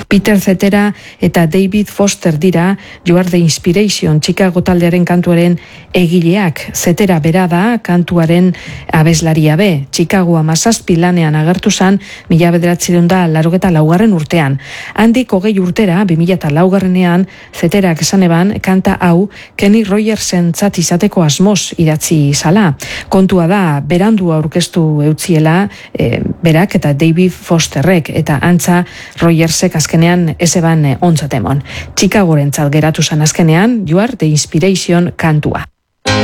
Peter Cetera eta David Foster dira You Are the Inspiration Chicago taldearen kantuaren egileak. Cetera bera da kantuaren abeslaria be. Chicago 17 lanean agertu zan 1984 urtean. Handik 20 urtera 2004ean Ceterak esan eban kanta hau Kenny Rogersen zat izateko asmoz idatzi zala. Kontua da berandu aurkeztu eutziela berak eta David Fosterrek eta antza Rogersek azkenean ezeban ontzatemon. Chicagorentzat geratu zan azkenean You Are the Inspiration kantua.